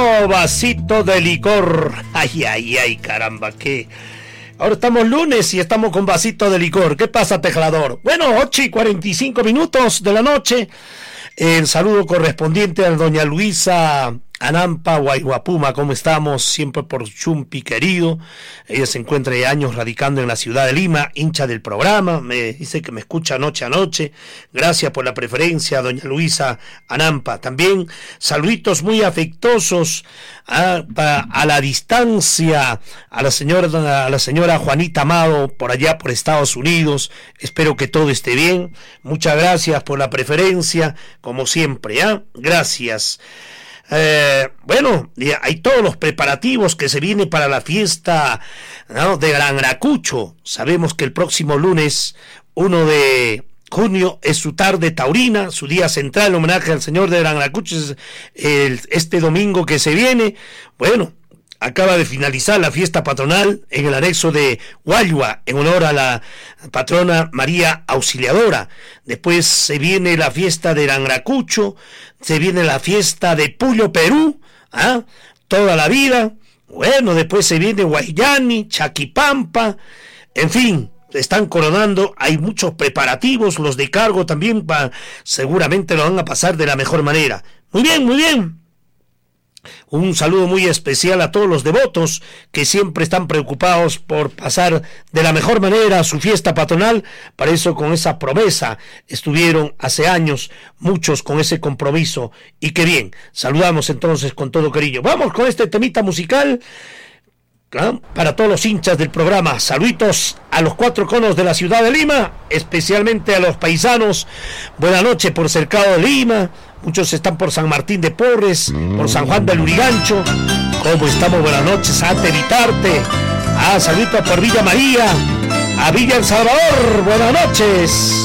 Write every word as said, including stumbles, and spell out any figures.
vasito de licor. Ay, ay, ay, caramba, qué... Ahora estamos lunes y estamos con vasito de licor. ¿Qué pasa, teclador? Bueno, ocho y cuarenta y cinco minutos de la noche. El saludo correspondiente a doña Luisa Anampa Guayguapuma. ¿Cómo estamos? Siempre por Chumpi querido. Ella se encuentra de años radicando en la ciudad de Lima, hincha del programa. Me dice que me escucha noche a noche. Gracias por la preferencia, doña Luisa Anampa. También saluditos muy afectuosos a, a, a la distancia a la señora a la señora Juanita Amado por allá por Estados Unidos. Espero que todo esté bien. Muchas gracias por la preferencia, como siempre, ¿eh? Gracias. Eh, bueno, hay todos los preparativos que se viene para la fiesta, ¿no?, de Gran Aracucho. Sabemos que el próximo lunes uno de junio es su tarde taurina, su día central, homenaje al señor de Gran Aracucho, es el, este domingo que se viene. Bueno, acaba de finalizar la fiesta patronal en el anexo de Guayua, en honor a la patrona María Auxiliadora. Después se viene la fiesta de Gran Aracucho, se viene la fiesta de Puyo Perú, ¿ah? Toda la vida. Bueno, después se viene Guayani, Chaquipampa, en fin, están coronando, hay muchos preparativos, los de cargo también, pa, seguramente lo van a pasar de la mejor manera. Muy bien, muy bien. Un saludo muy especial a todos los devotos que siempre están preocupados por pasar de la mejor manera su fiesta patronal. Para eso, con esa promesa, estuvieron hace años muchos con ese compromiso. Y qué bien, saludamos entonces con todo cariño. Vamos con este temita musical, ¿ah?, para todos los hinchas del programa. Saluditos a los cuatro conos de la ciudad de Lima, especialmente a los paisanos. Buenas noches por Cercado de Lima. Muchos están por San Martín de Porres, por San Juan del Lurigancho. ¿Cómo estamos? Buenas noches a Tevitarte. Ah, saludos por Villa María, a Villa El Salvador. Buenas noches.